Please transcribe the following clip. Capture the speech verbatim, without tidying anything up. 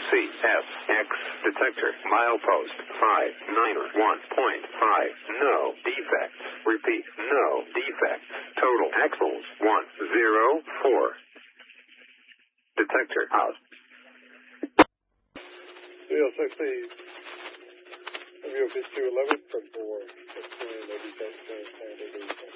C S X detector milepost five nine one point five. No defects. Repeat, no defects. Total axles one zero four. Detector out. C L sixty, W O P two eleven from four fifteen, eighty-seven,